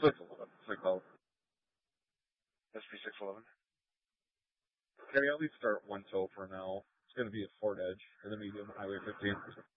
611. SP611. Can we at least start one tow for now? It's going to be a Ford Edge in the medium, Highway 15.